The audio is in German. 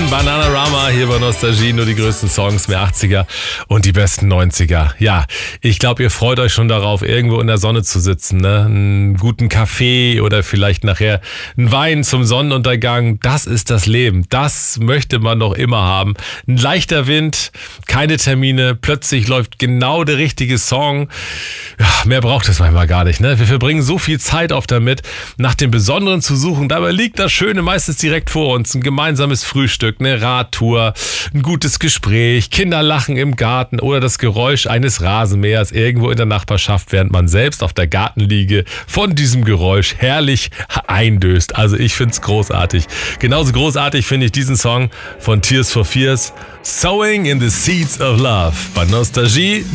Bananarama hier bei Nostalgie, nur die größten Songs mehr 80er und die besten 90er. Ja, ich glaube, ihr freut euch schon darauf, irgendwo in der Sonne zu sitzen, ne? Einen guten Kaffee oder vielleicht nachher einen Wein zum Sonnenuntergang. Das ist das Leben. Das möchte man doch immer haben. Ein leichter Wind, keine Termine, plötzlich läuft genau der richtige Song. Ja, mehr braucht es manchmal gar nicht, ne? Wir verbringen so viel Zeit auf damit, nach dem Besonderen zu suchen. Dabei liegt das Schöne meistens direkt vor uns. Ein gemeinsames Frühstück, eine Radtour, ein gutes Gespräch, Kinder lachen im Garten oder das Geräusch eines Rasenmähers irgendwo in der Nachbarschaft, während man selbst auf der Gartenliege von diesem Geräusch herrlich eindöst. Also ich find's großartig. Genauso großartig finde ich diesen Song von Tears for Fears, Sowing in the Seeds of Love. Bei Nostalgie